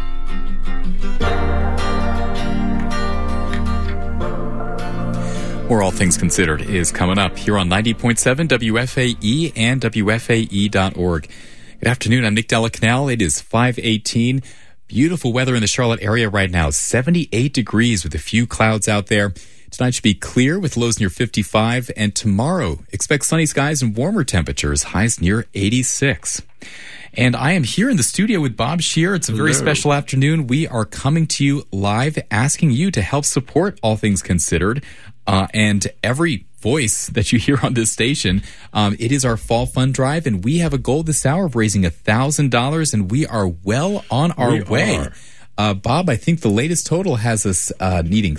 Or All Things Considered is coming up here on 90.7 WFAE and WFAE.org. Good afternoon. I'm Nick Della Canal. It is 5:18. Beautiful weather in the Charlotte area right now. 78 degrees with a few clouds out there. Tonight should be clear with lows near 55. And tomorrow, expect sunny skies and warmer temperatures, highs near 86. And I am here in the studio with Bob Scheer. It's a very special afternoon. We are coming to you live, asking you to help support All Things Considered. And every voice that you hear on this station, it is our fall fund drive, and we have a goal this hour of raising $1,000, and we are well on our way. Bob, I think the latest total has us needing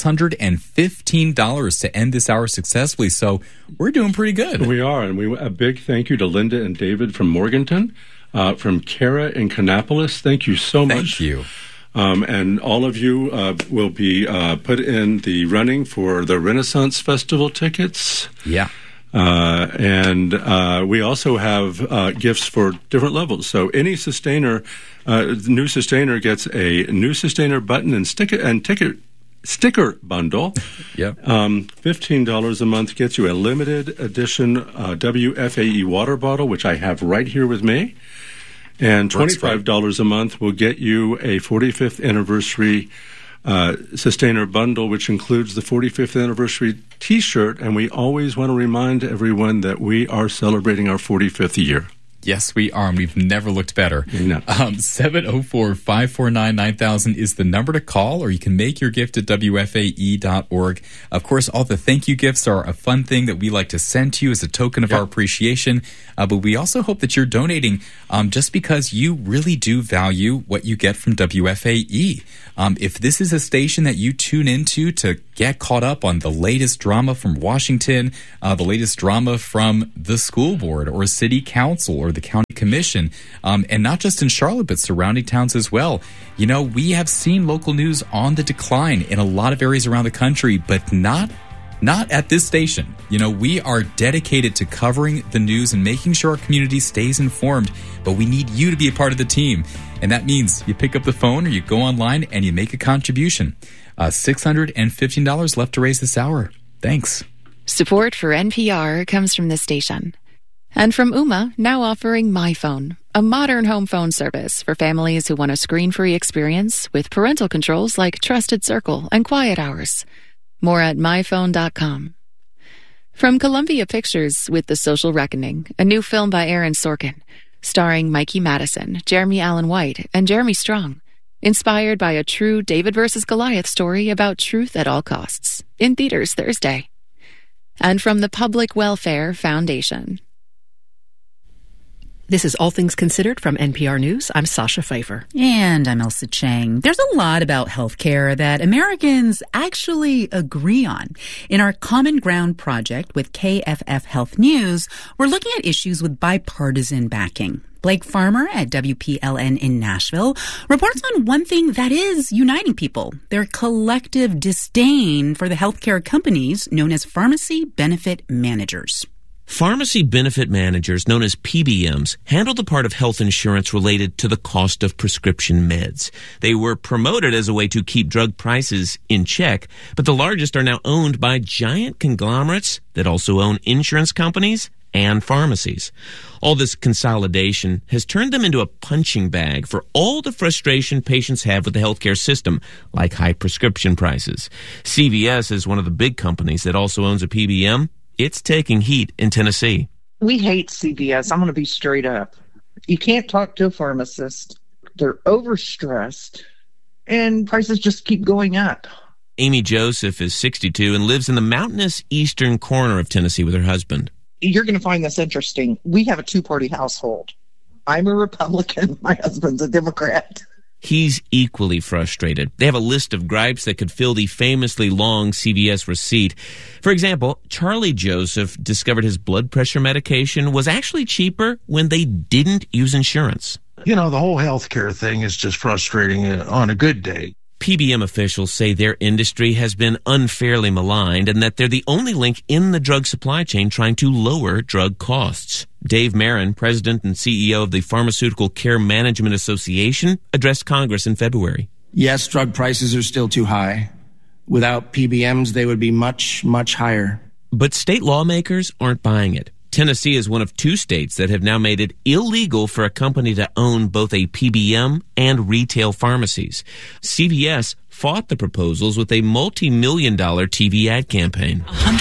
$615 to end this hour successfully, so we're doing pretty good. We are, and a big thank you to Linda and David from Morganton, from Kara in Kannapolis. Thank you so much. Thank you. And all of you will be put in the running for the Renaissance Festival tickets. Yeah. And we also have gifts for different levels. So any sustainer, new sustainer gets a new sustainer button and ticket sticker bundle. Yep. $15 a month gets you a limited edition WFAE water bottle, which I have right here with me. And $25 a month will get you a 45th anniversary Sustainer bundle, which includes the 45th anniversary T-shirt. And we always want to remind everyone that we are celebrating our 45th year. Yes, we are, and we've never looked better. No. 704-549-9000 is the number to call, or you can make your gift at WFAE.org. Of course, all the thank you gifts are a fun thing that we like to send to you as a token of our appreciation, but we also hope that you're donating just because you really do value what you get from WFAE. If this is a station that you tune into to get caught up on the latest drama from Washington, the latest drama from the school board or city council or the county commission, and not just in Charlotte, but surrounding towns as well. You know, we have seen local news on the decline in a lot of areas around the country, but not at this station. You know, we are dedicated to covering the news and making sure our community stays informed, but we need you to be a part of the team. And that means you pick up the phone or you go online and you make a contribution. $615 left to raise this hour. Thanks. Support for NPR comes from this station. And from Ooma, now offering MyPhone, a modern home phone service for families who want a screen-free experience with parental controls like Trusted Circle and Quiet Hours. More at myphone.com. From Columbia Pictures with The Social Reckoning, a new film by Aaron Sorkin, starring Mikey Madison, Jeremy Allen White, and Jeremy Strong. Inspired by a true David versus Goliath story about truth at all costs. In theaters Thursday. And from the Public Welfare Foundation. This is All Things Considered from NPR News. I'm Sasha Pfeiffer. And I'm Elsa Chang. There's a lot about healthcare that Americans actually agree on. In our Common Ground project with KFF Health News, we're looking at issues with bipartisan backing. Blake Farmer at WPLN in Nashville reports on one thing that is uniting people, their collective disdain for the healthcare companies known as pharmacy benefit managers. Pharmacy benefit managers, known as PBMs, handle the part of health insurance related to the cost of prescription meds. They were promoted as a way to keep drug prices in check, but the largest are now owned by giant conglomerates that also own insurance companies and pharmacies. All this consolidation has turned them into a punching bag for all the frustration patients have with the healthcare system, like high prescription prices. CVS is one of the big companies that also owns a PBM. It's taking heat in Tennessee. We hate CVS. I'm going to be straight up. You can't talk to a pharmacist. They're overstressed, and prices just keep going up. Amy Joseph is 62 and lives in the mountainous eastern corner of Tennessee with her husband. You're going to find this interesting. We have a two-party household. I'm a Republican. My husband's a Democrat. He's equally frustrated. They have a list of gripes that could fill the famously long CVS receipt. For example, Charlie Joseph discovered his blood pressure medication was actually cheaper when they didn't use insurance. You know, the whole healthcare thing is just frustrating on a good day. PBM officials say their industry has been unfairly maligned and that they're the only link in the drug supply chain trying to lower drug costs. Dave Marin, president and CEO of the Pharmaceutical Care Management Association, addressed Congress in February. Yes, drug prices are still too high. Without PBMs, they would be much, much higher. But state lawmakers aren't buying it. Tennessee is one of two states that have now made it illegal for a company to own both a PBM and retail pharmacies. CVS fought the proposals with a multi-million-dollar TV ad campaign.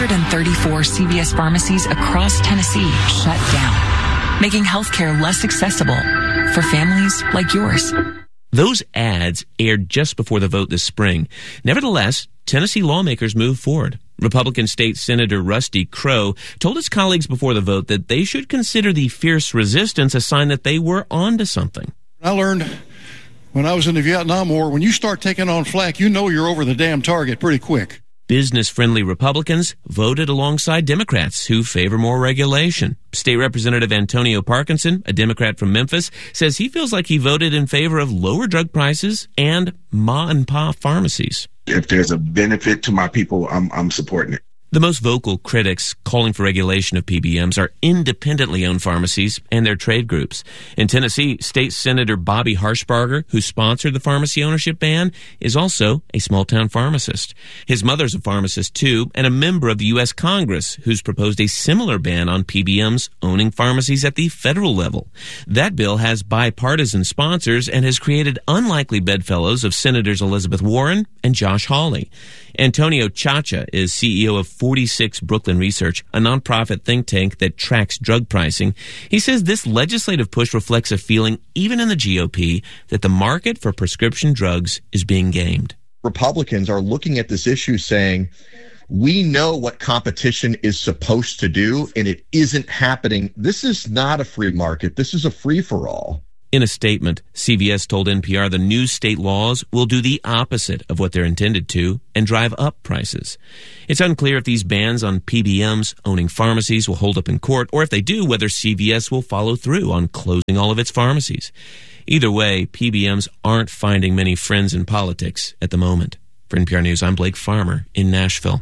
134 CVS pharmacies across Tennessee shut down, making healthcare less accessible for families like yours. Those ads aired just before the vote this spring. Nevertheless, Tennessee lawmakers moved forward. Republican State Senator Rusty Crowe told his colleagues before the vote that they should consider the fierce resistance a sign that they were onto something. I learned when I was in the Vietnam War, when you start taking on flak, you know you're over the damn target pretty quick. Business-friendly Republicans voted alongside Democrats who favor more regulation. State Representative Antonio Parkinson, a Democrat from Memphis, says he feels like he voted in favor of lower drug prices and ma-and-pa pharmacies. If there's a benefit to my people, I'm supporting it. The most vocal critics calling for regulation of PBMs are independently owned pharmacies and their trade groups. In Tennessee, State Senator Bobby Harshbarger, who sponsored the pharmacy ownership ban, is also a small-town pharmacist. His mother's a pharmacist, too, and a member of the U.S. Congress, who's proposed a similar ban on PBMs owning pharmacies at the federal level. That bill has bipartisan sponsors and has created unlikely bedfellows of Senators Elizabeth Warren and Josh Hawley. Antonio Chacha is CEO of 46 Brooklyn Research, a nonprofit think tank that tracks drug pricing. He says this legislative push reflects a feeling, even in the GOP, that the market for prescription drugs is being gamed. Republicans are looking at this issue saying, we know what competition is supposed to do, and it isn't happening. This is not a free market. This is a free-for-all. In a statement, CVS told NPR the new state laws will do the opposite of what they're intended to and drive up prices. It's unclear if these bans on PBMs owning pharmacies will hold up in court, or if they do, whether CVS will follow through on closing all of its pharmacies. Either way, PBMs aren't finding many friends in politics at the moment. For NPR News, I'm Blake Farmer in Nashville.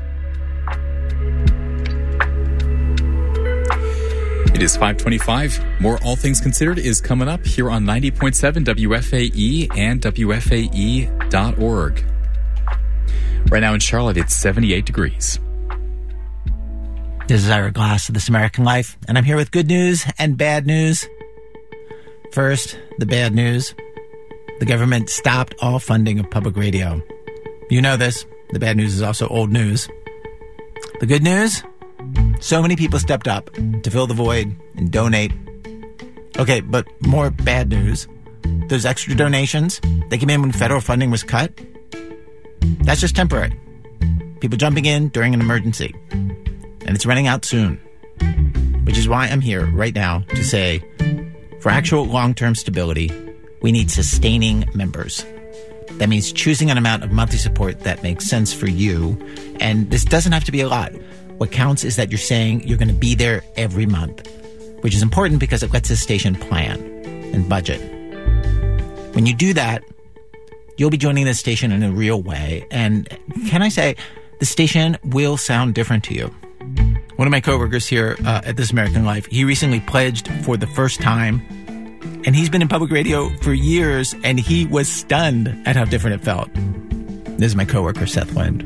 It is 5:25. More All Things Considered is coming up here on 90.7 WFAE and WFAE.org. Right now in Charlotte, it's 78 degrees. This is Ira Glass of This American Life, and I'm here with good news and bad news. First, the bad news. The government stopped all funding of public radio. You know this. The bad news is also old news. The good news? So many people stepped up to fill the void and donate. Okay, but more bad news. Those extra donations, they came in when federal funding was cut. That's just temporary. People jumping in during an emergency. And it's running out soon. Which is why I'm here right now to say, for actual long-term stability, we need sustaining members. That means choosing an amount of monthly support that makes sense for you. And this doesn't have to be a lot. What counts is that you're saying you're going to be there every month, which is important because it lets the station plan and budget. When you do that, you'll be joining the station in a real way. And can I say, the station will sound different to you. One of my coworkers here at This American Life, he recently pledged for the first time. And he's been in public radio for years, and he was stunned at how different it felt. This is my coworker, Seth Lind.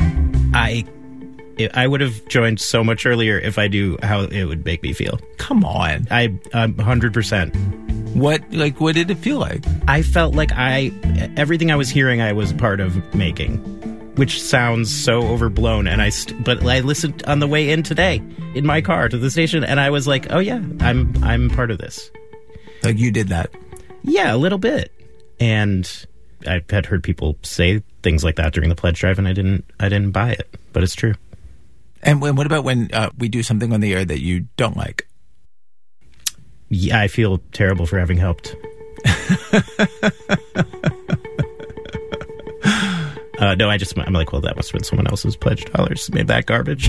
I would have joined so much earlier if I knew how it would make me feel. Come on. I'm 100%. What did it feel like? I felt like everything I was hearing I was part of making, which sounds so overblown. But I listened on the way in today in my car to the station, and I was like, oh yeah, I'm part of this. Like you did that? Yeah, a little bit. And I had heard people say things like that during the pledge drive, and I didn't buy it, but it's true. And what about when we do something on the air that you don't like? Yeah, I feel terrible for having helped. No, I'm like, well, that must have been someone else's pledge dollars. Made that garbage.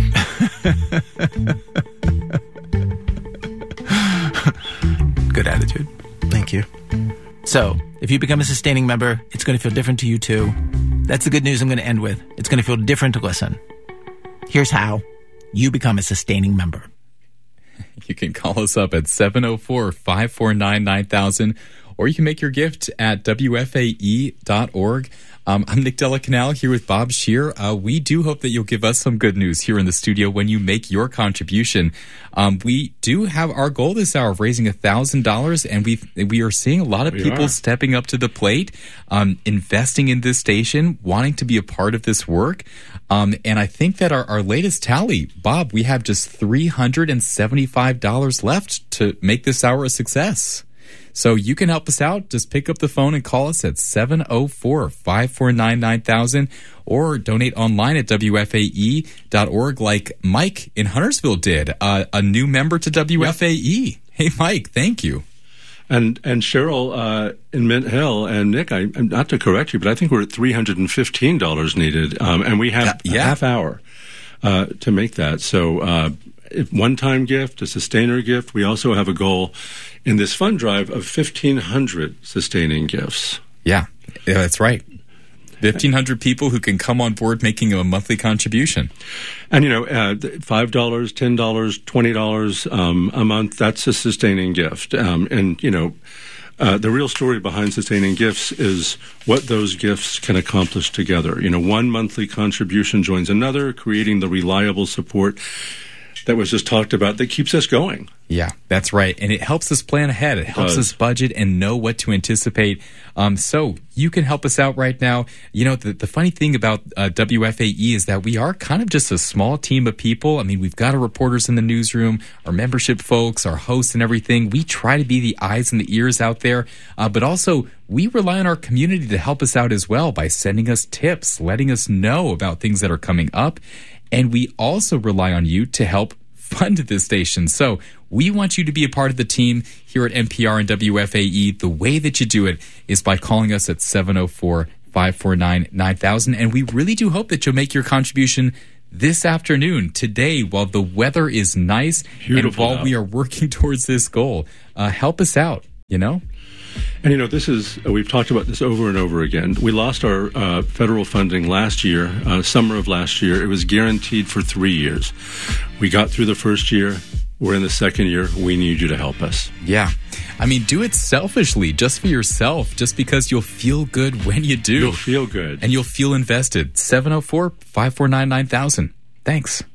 Good attitude. Thank you. So, if you become a sustaining member, it's going to feel different to you too. That's the good news I'm going to end with. It's going to feel different to listen. Here's how you become a sustaining member. You can call us up at 704-549-9000, or you can make your gift at WFAE.org. I'm Nick Della Canal here with Bob Scheer. We do hope that you'll give us some good news here in the studio when you make your contribution. We do have our goal this hour of raising $1,000, and we are seeing a lot of people stepping up to the plate, investing in this station, wanting to be a part of this work. And I think that our latest tally, Bob, we have just $375 left to make this hour a success. So you can help us out. Just pick up the phone and call us at 704-549-9000 or donate online at WFAE.org like Mike in Huntersville did, a new member to WFAE. Yep. Hey, Mike, thank you. And Cheryl in Mint Hill and Nick, I'm not to correct you, but I think we're at $315 needed, and we have a half hour to make that. So if one-time gift, a sustainer gift. We also have a goal in this fund drive of 1,500 sustaining gifts. Yeah, that's right. 1,500 people who can come on board making a monthly contribution. And, $5, $10, $20 a month, that's a sustaining gift. The real story behind sustaining gifts is what those gifts can accomplish together. One monthly contribution joins another, creating the reliable support that was just talked about that keeps us going. Yeah, that's right. And it helps us plan ahead. It helps us budget and know what to anticipate. So you can help us out right now. The funny thing about WFAE is that we are kind of just a small team of people. I mean, we've got our reporters in the newsroom, our membership folks, our hosts and everything. We try to be the eyes and the ears out there. But also, we rely on our community to help us out as well by sending us tips, letting us know about things that are coming up. And we also rely on you to help fund this station. So we want you to be a part of the team here at NPR and WFAE. The way that you do it is by calling us at 704-549-9000. And we really do hope that you'll make your contribution this afternoon, today, while the weather is nice. Beautiful and while we are working towards this goal. Help us out, And we've talked about this over and over again. We lost our federal funding last year, summer of last year. It was guaranteed for 3 years. We got through the first year. We're in the second year. We need you to help us. Yeah. I mean, do it selfishly, just for yourself, just because you'll feel good when you do. You'll feel good. And you'll feel invested. 704-549-9000. Thanks.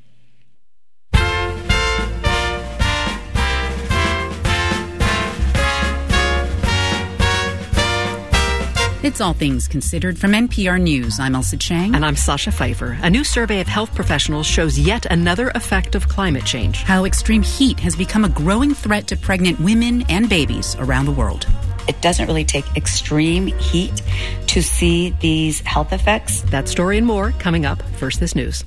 It's All Things Considered from NPR News. I'm Elsa Chang. And I'm Sasha Pfeiffer. A new survey of health professionals shows yet another effect of climate change. How extreme heat has become a growing threat to pregnant women and babies around the world. It doesn't really take extreme heat to see these health effects. That story and more coming up. First, this news.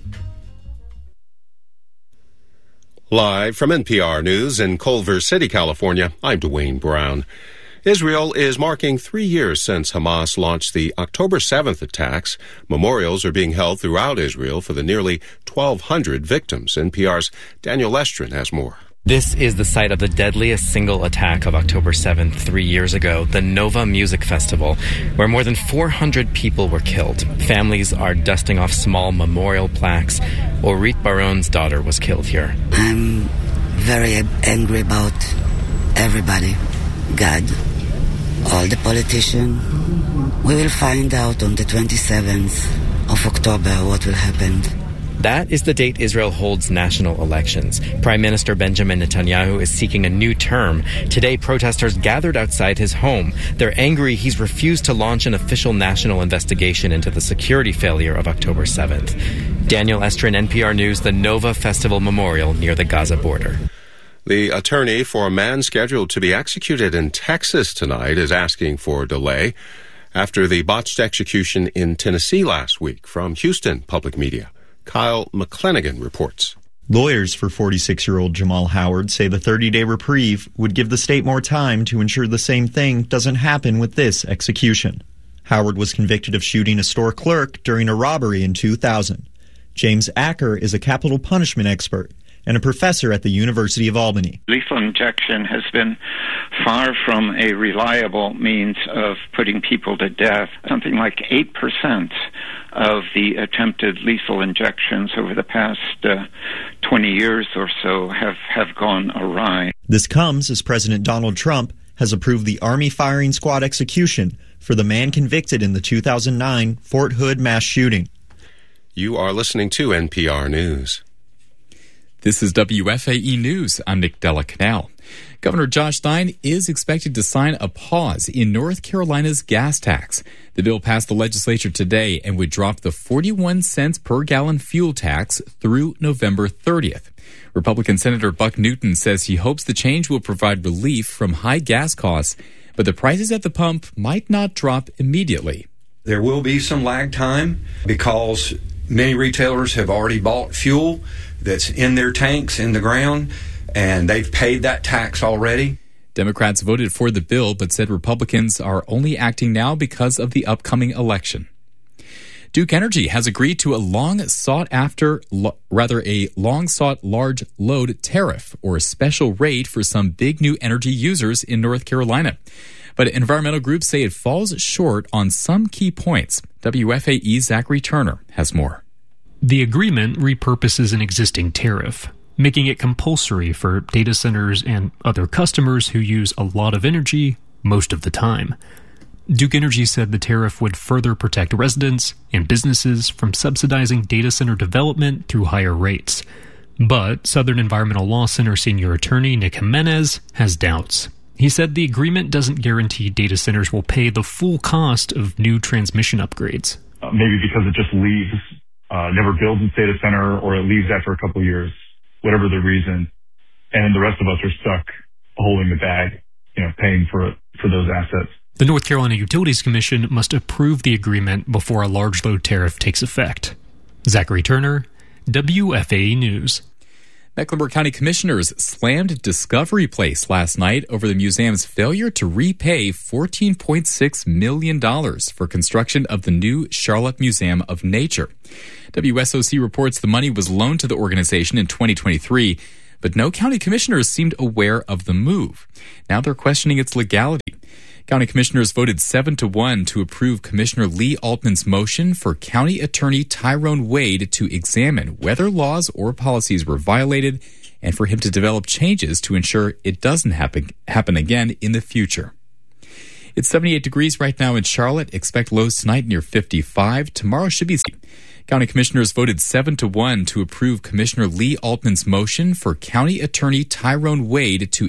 Live from NPR News in Culver City, California, I'm Dwayne Brown. Israel is marking 3 years since Hamas launched the October 7th attacks. Memorials are being held throughout Israel for the nearly 1,200 victims. NPR's Daniel Estrin has more. This is the site of the deadliest single attack of October 7th 3 years ago, the Nova Music Festival, where more than 400 people were killed. Families are dusting off small memorial plaques. Orit Baron's daughter was killed here. I'm very angry about everybody. God, all the politicians. We will find out on the 27th of October what will happen. That is the date Israel holds national elections. Prime Minister Benjamin Netanyahu is seeking a new term. Today, protesters gathered outside his home. They're angry he's refused to launch an official national investigation into the security failure of October 7th. Daniel Estrin, NPR News, the Nova Festival Memorial near the Gaza border. The attorney for a man scheduled to be executed in Texas tonight is asking for a delay after the botched execution in Tennessee last week. From Houston Public Media, Kyle McClanagan reports. Lawyers for 46-year-old Jamal Howard say the 30-day reprieve would give the state more time to ensure the same thing doesn't happen with this execution. Howard was convicted of shooting a store clerk during a robbery in 2000. James Acker is a capital punishment expert and a professor at the University of Albany. Lethal injection has been far from a reliable means of putting people to death. Something like 8% of the attempted lethal injections over the past 20 years or so have gone awry. This comes as President Donald Trump has approved the Army firing squad execution for the man convicted in the 2009 Fort Hood mass shooting. You are listening to NPR News. This is WFAE News. I'm Nick Della Canal. Governor Josh Stein is expected to sign a pause in North Carolina's gas tax. The bill passed the legislature today and would drop the 41 cents per gallon fuel tax through November 30th. Republican Senator Buck Newton says he hopes the change will provide relief from high gas costs, but the prices at the pump might not drop immediately. There will be some lag time because many retailers have already bought fuel that's in their tanks in the ground, and they've paid that tax already. Democrats voted for the bill, but said Republicans are only acting now because of the upcoming election. Duke Energy has agreed to a long-sought large load tariff, or a special rate for some big new energy users in North Carolina. But environmental groups say it falls short on some key points. WFAE's Zachary Turner has more. The agreement repurposes an existing tariff, making it compulsory for data centers and other customers who use a lot of energy most of the time. Duke Energy said the tariff would further protect residents and businesses from subsidizing data center development through higher rates. But Southern Environmental Law Center senior attorney Nick Jimenez has doubts. He said the agreement doesn't guarantee data centers will pay the full cost of new transmission upgrades. Maybe because it just leaves, never builds its data center, or it leaves after a couple of years, whatever the reason, and the rest of us are stuck holding the bag, paying for those assets. The North Carolina Utilities Commission must approve the agreement before a large load tariff takes effect. Zachary Turner, WFAE News. Mecklenburg County Commissioners slammed Discovery Place last night over the museum's failure to repay $14.6 million for construction of the new Charlotte Museum of Nature. WSOC reports the money was loaned to the organization in 2023, but no county commissioners seemed aware of the move. Now they're questioning its legality. County commissioners voted 7-1 to approve Commissioner Lee Altman's motion for County Attorney Tyrone Wade to examine whether laws or policies were violated and for him to develop changes to ensure it doesn't happen again in the future. It's 78 degrees right now in Charlotte. Expect lows tonight near 55. Tomorrow should be... County commissioners voted 7-1 to approve Commissioner Lee Altman's motion for County Attorney Tyrone Wade to